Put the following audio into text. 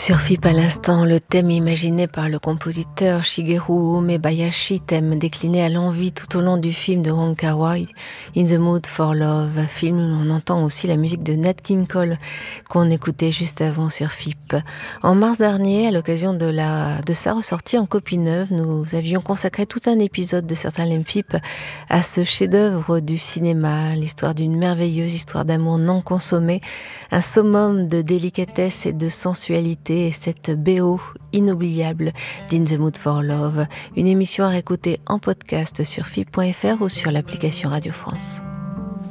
Sur FIP à l'instant, le thème imaginé par le compositeur Shigeru Umebayashi, thème décliné à l'envi tout au long du film de Wong Kar-wai, In the Mood for Love, film où on entend aussi la musique de Nat King Cole qu'on écoutait juste avant sur FIP. En mars dernier, à l'occasion de sa ressortie en copie neuve, nous avions consacré tout un épisode de Certains l'aiment FIP à ce chef-d'œuvre du cinéma, l'histoire d'une merveilleuse histoire d'amour non consommée, un summum de délicatesse et de sensualité, et cette BO inoubliable d'In the Mood for Love, une émission à réécouter en podcast sur FIP.fr ou sur l'application Radio France.